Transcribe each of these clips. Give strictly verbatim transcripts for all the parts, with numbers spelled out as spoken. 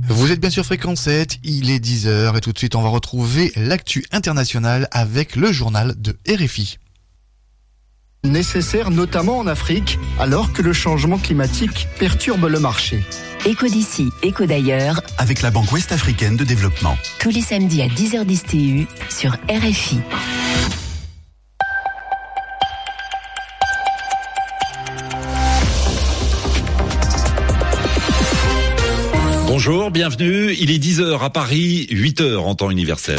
Vous êtes bien sur Fréquence sept, il est dix heures et tout de suite on va retrouver l'actu internationale avec le journal de R F I. Nécessaire notamment en Afrique, alors que le changement climatique perturbe le marché. Éco d'ici, éco d'ailleurs. Avec la Banque Ouest-Africaine de Développement. Tous les samedis à dix heures dix T U sur R F I. Bonjour, bienvenue. Il est dix heures à Paris, huit heures en temps universel.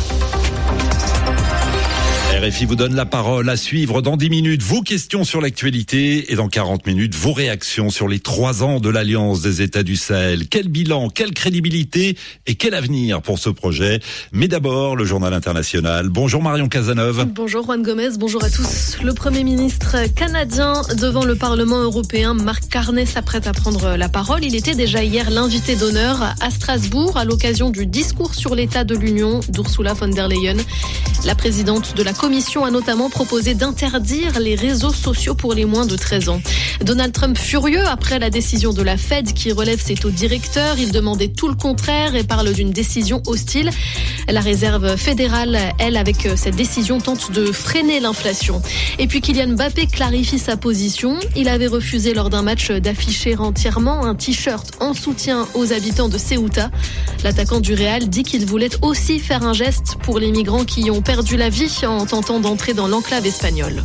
R F I vous donne la parole à suivre dans dix minutes. Vos questions sur l'actualité et dans quarante minutes, vos réactions sur les trois ans de l'Alliance des États du Sahel. Quel bilan, quelle crédibilité et quel avenir pour ce projet. Mais d'abord, le journal international. Bonjour Marion Cazeneuve. Bonjour Juan Gomez, bonjour à tous. Le Premier ministre canadien devant le Parlement européen, Mark Carney, s'apprête à prendre la parole. Il était déjà hier l'invité d'honneur à Strasbourg à l'occasion du discours sur l'état de l'Union d'Ursula von der Leyen. La présidente de la La Commission a notamment proposé d'interdire les réseaux sociaux pour les moins de treize ans. Donald Trump furieux après la décision de la Fed qui relève ses taux directeurs. Il demandait tout le contraire et parle d'une décision hostile. La réserve fédérale, elle, avec cette décision, tente de freiner l'inflation. Et puis Kylian Mbappé clarifie sa position. Il avait refusé lors d'un match d'afficher entièrement un t-shirt en soutien aux habitants de Ceuta. L'attaquant du Real dit qu'il voulait aussi faire un geste pour les migrants qui ont perdu la vie en tentant d'entrer dans l'enclave espagnole.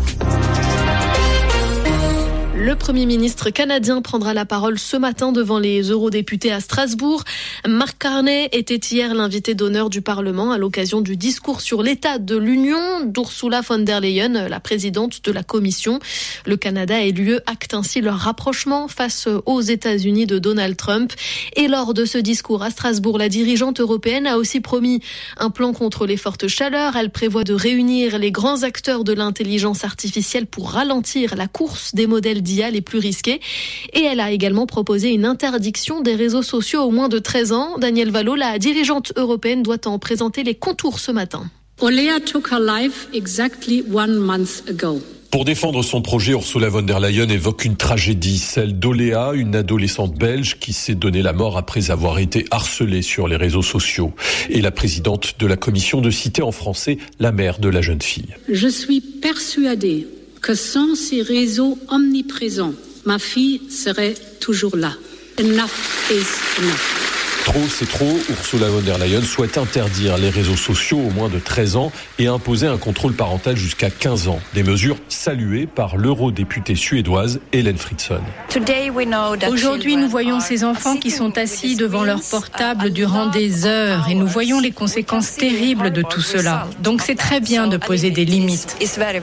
Le Premier ministre canadien prendra la parole ce matin devant les eurodéputés à Strasbourg. Mark Carney était hier l'invité d'honneur du Parlement à l'occasion du discours sur l'état de l'Union d'Ursula von der Leyen, la présidente de la Commission. Le Canada et l'U E actent ainsi leur rapprochement face aux États-Unis de Donald Trump. Et lors de ce discours à Strasbourg, la dirigeante européenne a aussi promis un plan contre les fortes chaleurs. Elle prévoit de réunir les grands acteurs de l'intelligence artificielle pour ralentir la course des modèles d'I A les plus risqués. Et elle a également proposé une interdiction des réseaux sociaux aux moins de treize ans. Danielle Valo, la dirigeante européenne, doit en présenter les contours ce matin. Olea took her life exactly one month ago. Pour défendre son projet, Ursula von der Leyen évoque une tragédie, celle d'Olea, une adolescente belge qui s'est donné la mort après avoir été harcelée sur les réseaux sociaux. Et la présidente de la commission de citer en français la mère de la jeune fille. Je suis persuadée que sans ces réseaux omniprésents, ma fille serait toujours là. Enough is enough. Trop, c'est trop. Ursula von der Leyen souhaite interdire les réseaux sociaux aux moins de treize ans et imposer un contrôle parental jusqu'à quinze ans. Des mesures saluées par l'eurodéputée suédoise Hélène Fritzon. Aujourd'hui, nous voyons ces enfants qui sont assis devant leur portable durant des heures et nous voyons les conséquences terribles de tout cela. Donc c'est très bien de poser des limites.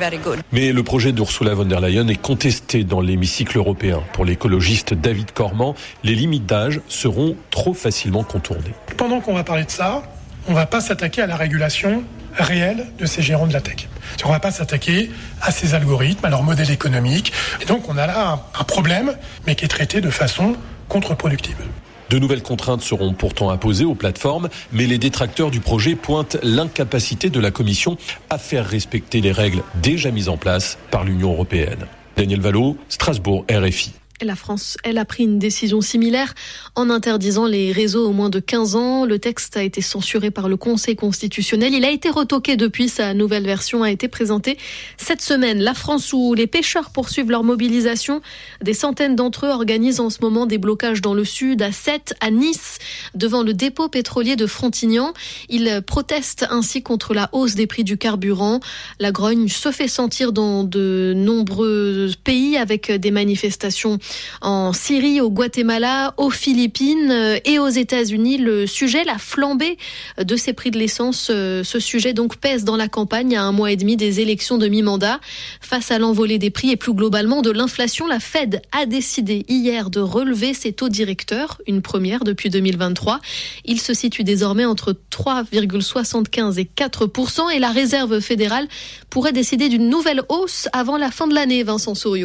Mais le projet d'Ursula von der Leyen est contesté dans l'hémicycle européen. Pour l'écologiste David Corman, les limites d'âge seront trop facilement contournées. Pendant qu'on va parler de ça, on ne va pas s'attaquer à la régulation réelle de ces géants de la tech. On ne va pas s'attaquer à ces algorithmes, à leur modèle économique. Et donc on a là un, un problème, mais qui est traité de façon contre-productive. De nouvelles contraintes seront pourtant imposées aux plateformes, mais les détracteurs du projet pointent l'incapacité de la Commission à faire respecter les règles déjà mises en place par l'Union européenne. Daniel Valo, Strasbourg, R F I. La France, elle a pris une décision similaire en interdisant les réseaux aux moins de quinze ans. Le texte a été censuré par le Conseil constitutionnel. Il a été retoqué depuis. Sa nouvelle version a été présentée cette semaine. La France, où les pêcheurs poursuivent leur mobilisation. Des centaines d'entre eux organisent en ce moment des blocages dans le sud, à Sète, à Nice, devant le dépôt pétrolier de Frontignan. Ils protestent ainsi contre la hausse des prix du carburant. La grogne se fait sentir dans de nombreux pays avec des manifestations en Syrie, au Guatemala, aux Philippines et aux États-Unis. Le sujet, la flambée de ces prix de l'essence, ce sujet donc pèse dans la campagne à un mois et demi des élections de mi-mandat. Face à l'envolée des prix et plus globalement de l'inflation, la Fed a décidé hier de relever ses taux directeurs, une première depuis deux mille vingt-trois. Il se situe désormais entre trois virgule soixante-quinze et quatre pour cent et la Réserve fédérale pourrait décider d'une nouvelle hausse avant la fin de l'année, Vincent Souriau.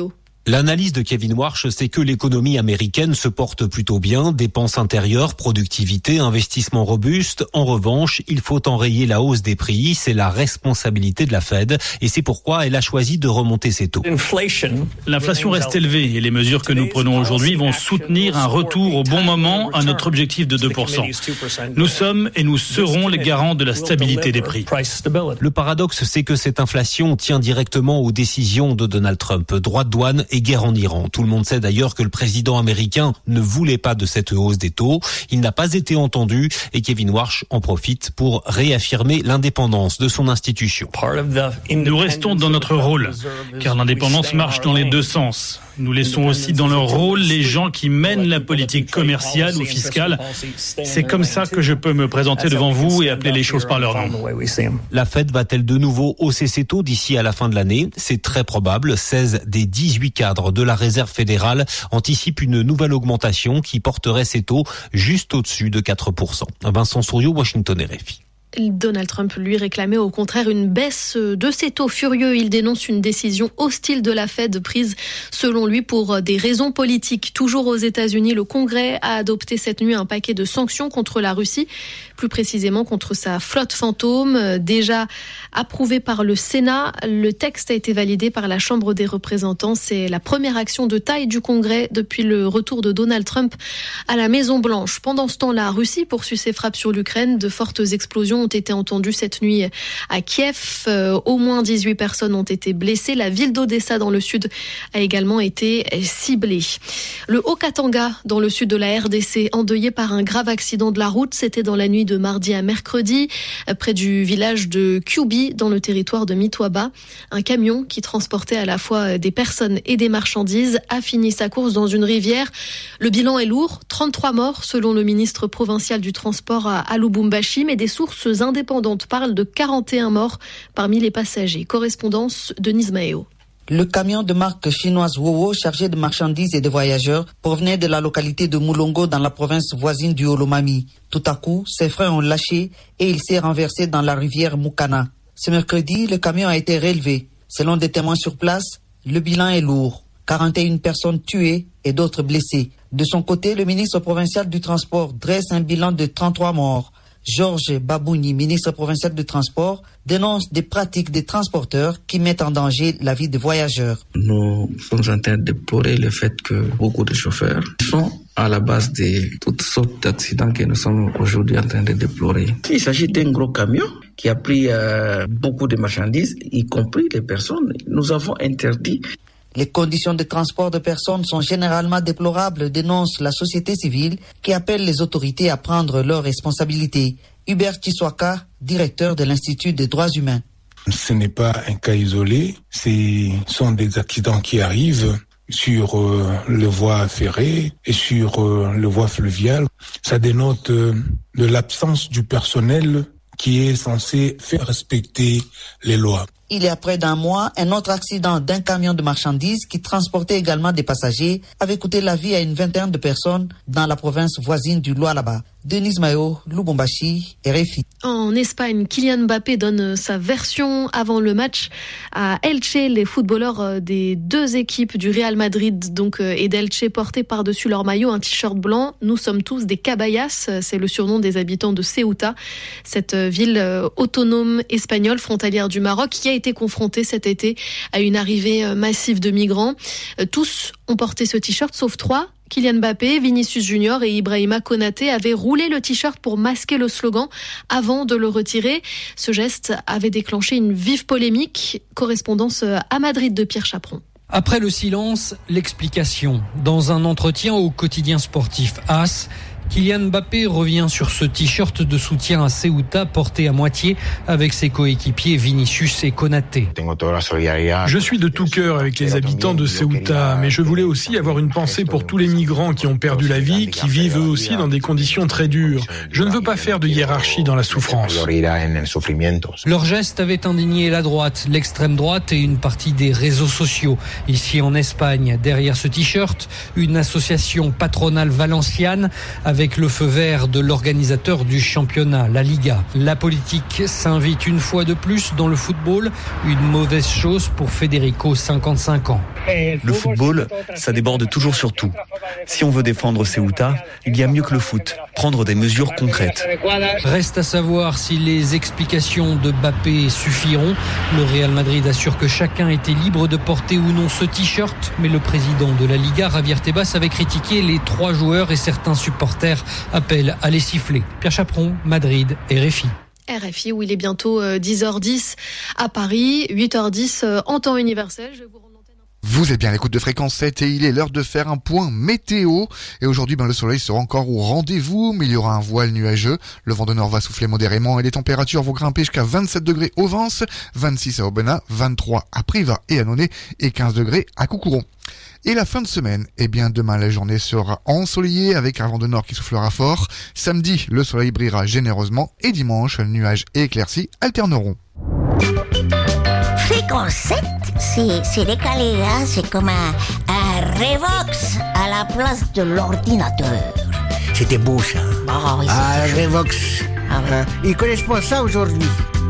L'analyse de Kevin Warsh, c'est que l'économie américaine se porte plutôt bien, dépenses intérieures, productivité, investissements robustes. En revanche, il faut enrayer la hausse des prix, c'est la responsabilité de la Fed et c'est pourquoi elle a choisi de remonter ses taux. L'inflation reste élevée et les mesures que nous prenons aujourd'hui vont soutenir un retour au bon moment à notre objectif de deux pour cent. Nous sommes et nous serons les garants de la stabilité des prix. Le paradoxe, c'est que cette inflation tient directement aux décisions de Donald Trump. Droits de douane et guerre en Iran. Tout le monde sait d'ailleurs que le président américain ne voulait pas de cette hausse des taux. Il n'a pas été entendu et Kevin Warsh en profite pour réaffirmer l'indépendance de son institution. Nous restons dans notre rôle, car l'indépendance marche dans les deux sens. Nous laissons aussi dans leur rôle les gens qui mènent la politique commerciale ou fiscale. C'est comme ça que je peux me présenter devant vous et appeler les choses par leur nom. La Fed va-t-elle de nouveau hausser ses taux d'ici à la fin de l'année ? C'est très probable. seize des dix-huit cadres de la Réserve fédérale anticipent une nouvelle augmentation qui porterait ses taux juste au-dessus de quatre pour cent. Vincent Souriau, Washington R F I. Donald Trump, lui, réclamait au contraire une baisse de ses taux. Furieux, il dénonce une décision hostile de la Fed prise, selon lui, pour des raisons politiques. Toujours aux États-Unis, le Congrès a adopté cette nuit un paquet de sanctions contre la Russie, plus précisément contre sa flotte fantôme. Déjà approuvé par le Sénat, le texte a été validé par la Chambre des représentants. C'est la première action de taille du Congrès depuis le retour de Donald Trump à la Maison-Blanche. Pendant ce temps, la Russie poursuit ses frappes sur l'Ukraine. De fortes explosions ont été entendues cette nuit à Kiev. Euh, au moins dix-huit personnes ont été blessées. La ville d'Odessa dans le sud a également été ciblée. Le Haut-Katanga dans le sud de la R D C, endeuillé par un grave accident de la route. C'était dans la nuit de mardi à mercredi, près du village de Kyubi dans le territoire de Mitwaba. Un camion qui transportait à la fois des personnes et des marchandises a fini sa course dans une rivière. Le bilan est lourd, trente-trois morts selon le ministre provincial du transport à Lubumbashi, mais des sources indépendantes parlent de quarante et un morts parmi les passagers. Correspondance Denise Maeo. Le camion de marque chinoise Wowo, chargé de marchandises et de voyageurs, provenait de la localité de Mulongo dans la province voisine du Olomami. Tout à coup, ses freins ont lâché et il s'est renversé dans la rivière Mukana. Ce mercredi, le camion a été relevé. Selon des témoins sur place, le bilan est lourd. quarante et une personnes tuées et d'autres blessées. De son côté, le ministre provincial du transport dresse un bilan de trente-trois morts. Georges Babouni, ministre provincial du transport, dénonce des pratiques des transporteurs qui mettent en danger la vie des voyageurs. Nous sommes en train de déplorer le fait que beaucoup de chauffeurs sont à la base de toutes sortes d'accidents que nous sommes aujourd'hui en train de déplorer. Il s'agit d'un gros camion qui a pris euh, beaucoup de marchandises, y compris les personnes. Nous avons interdit. Les conditions de transport de personnes sont généralement déplorables, dénonce la société civile qui appelle les autorités à prendre leurs responsabilités. Hubert Chiswaka, directeur de l'Institut des droits humains. Ce n'est pas un cas isolé, ce sont des accidents qui arrivent sur euh, le voie ferrée et sur euh, le voie fluviale. Ça dénote euh, de l'absence du personnel qui est censé faire respecter les lois. Il y a près d'un mois, un autre accident d'un camion de marchandises qui transportait également des passagers avait coûté la vie à une vingtaine de personnes dans la province voisine du Lualaba. Denise Mayo, Lubumbashi, R F I. En Espagne, Kylian Mbappé donne sa version avant le match à Elche. Les footballeurs des deux équipes du Real Madrid donc, et d'Elche portaient par-dessus leur maillot un t-shirt blanc. Nous sommes tous des caballas, c'est le surnom des habitants de Ceuta, cette ville autonome espagnole frontalière du Maroc qui a été confrontée cet été à une arrivée massive de migrants. Tous ont porté ce t-shirt, sauf trois. Kylian Mbappé, Vinicius Junior et Ibrahima Konaté avaient roulé le t-shirt pour masquer le slogan avant de le retirer. Ce geste avait déclenché une vive polémique. Correspondance à Madrid de Pierre Chaperon. Après le silence, l'explication. Dans un entretien au quotidien sportif A S, Kylian Mbappé revient sur ce t-shirt de soutien à Ceuta porté à moitié avec ses coéquipiers Vinicius et Konaté. Je suis de tout cœur avec les habitants de Ceuta, mais je voulais aussi avoir une pensée pour tous les migrants qui ont perdu la vie, qui vivent eux aussi dans des conditions très dures. Je ne veux pas faire de hiérarchie dans la souffrance. Leur geste avait indigné la droite, l'extrême droite et une partie des réseaux sociaux. Ici en Espagne, derrière ce t-shirt, une association patronale valenciane avec avec le feu vert de l'organisateur du championnat, la Liga. La politique s'invite une fois de plus dans le football, une mauvaise chose pour Federico, cinquante-cinq ans. Le football, ça déborde toujours sur tout. Si on veut défendre Ceuta, il y a mieux que le foot, prendre des mesures concrètes. Reste à savoir si les explications de Mbappé suffiront. Le Real Madrid assure que chacun était libre de porter ou non ce t-shirt, mais le président de la Liga, Javier Tebas, avait critiqué les trois joueurs et certains supporters appellent à les siffler. Pierre Chaperon, Madrid, R F I. R F I, où il est bientôt dix heures dix à Paris, huit heures dix en temps universel. Je vous Vous êtes bien à l'écoute de Fréquence sept et il est l'heure de faire un point météo. Et aujourd'hui, ben, le soleil sera encore au rendez-vous, mais il y aura un voile nuageux. Le vent de nord va souffler modérément et les températures vont grimper jusqu'à vingt-sept degrés au Vence, vingt-six à Aubenas, vingt-trois à Privas et à Nonnet et quinze degrés à Coucouron. Et la fin de semaine, eh bien demain la journée sera ensoleillée avec un vent de nord qui soufflera fort. Samedi, le soleil brillera généreusement et dimanche, nuages et éclaircies alterneront. Fréquence sept, c'est, c'est décalé, hein? C'est comme un, un Revox à la place de l'ordinateur. C'était beau ça. Oh, oui, ah, Revox. Ah, oui. Ils connaissent pas ça aujourd'hui.